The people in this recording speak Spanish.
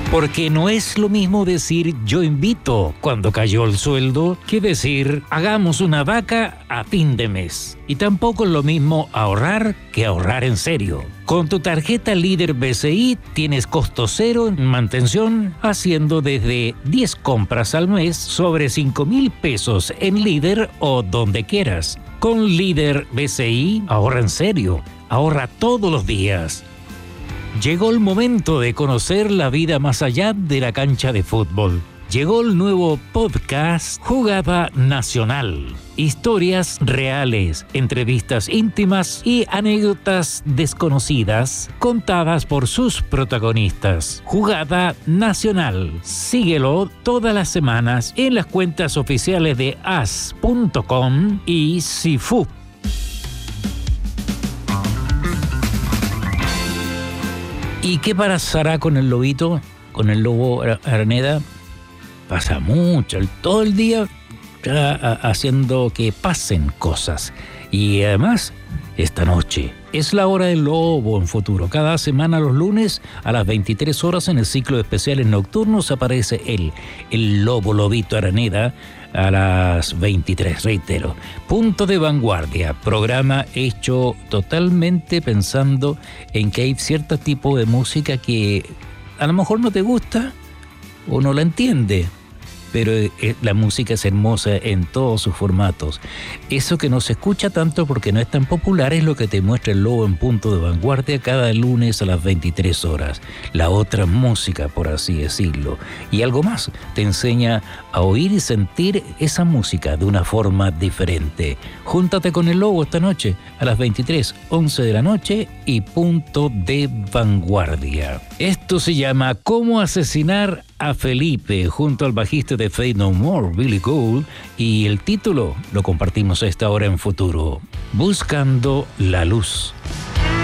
Porque no es lo mismo decir yo invito cuando cayó el sueldo que decir hagamos una vaca a fin de mes. Y tampoco es lo mismo ahorrar que ahorrar en serio. Con tu tarjeta Líder BCI tienes costo cero en mantención, haciendo desde 10 compras al mes sobre 5,000 pesos en Líder o donde quieras. Con Líder BCI ahorra en serio, ahorra todos los días. Llegó el momento de conocer la vida más allá de la cancha de fútbol. Llegó el nuevo podcast Jugada Nacional. Historias reales, entrevistas íntimas y anécdotas desconocidas contadas por sus protagonistas. Jugada Nacional. Síguelo todas las semanas en las cuentas oficiales de as.com y Sifu. ¿Y qué pasará con el lobito? Con el lobo Araneda. Pasa mucho, todo el día haciendo que pasen cosas. Y además, esta noche es la hora del lobo en Futuro. Cada semana los lunes a las 23 horas en el ciclo de especiales nocturnos aparece el lobito Araneda a las 23, reitero. Punto de Vanguardia, programa hecho totalmente pensando en que hay cierto tipo de música que a lo mejor no te gusta o no la entiende, pero la música es hermosa en todos sus formatos. Eso que no se escucha tanto porque no es tan popular es lo que te muestra el lobo en Punto de Vanguardia cada lunes a las 23 horas. La otra música, por así decirlo. Y algo más, te enseña a oír y sentir esa música de una forma diferente. Júntate con el lobo esta noche a las 23:11 de la noche y Punto de Vanguardia. Esto se llama ¿Cómo asesinar a Felipe? Junto al bajista de Faith No More, Billy Gould, y el título lo compartimos a esta hora en Futuro. Buscando la luz.